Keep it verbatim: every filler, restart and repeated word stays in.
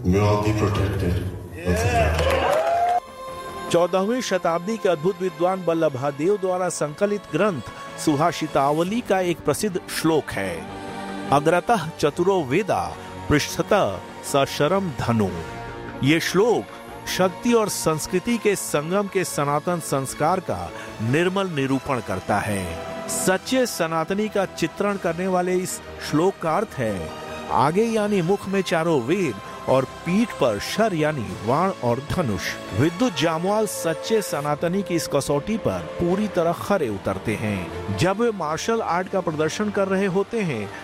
May all be protected. चौदहवीं शताब्दी के अद्भुत विद्वान वल्लभादेव द्वारा संकलित ग्रंथ सुभाषितावली का एक प्रसिद्ध श्लोक है। अग्रतः चतुरो वेदा पृष्ठतः सशरम धनु। ये श्लोक शक्ति और संस्कृति के संगम के सनातन संस्कार का निर्मल निरूपण करता है। सच्चे सनातनी का चित्रण करने वाले इस श्लोक का अर्थ है, आगे यानी मुख में चारों वेद और पीठ पर शर यानी वाण और धनुष। विद्युत जामवाल सच्चे सनातनी की इस कसौटी पर पूरी तरह खरे उतरते हैं। जब वे मार्शल आर्ट का प्रदर्शन कर रहे होते हैं